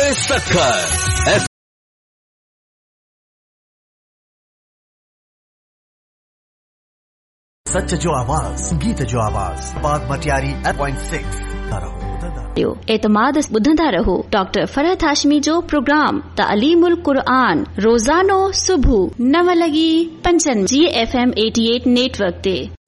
सक्खर। सच जो आवाज, संगीत जो आवाज, बाग मटियारी 8.6 एतमाद ॿुधंदा रहो डॉक्टर फरहत हाशमी जो प्रोग्राम तालीमुल क़ुरआन रोज़ानो सुबुह 9:05 GFM 88 नेटवर्क ते।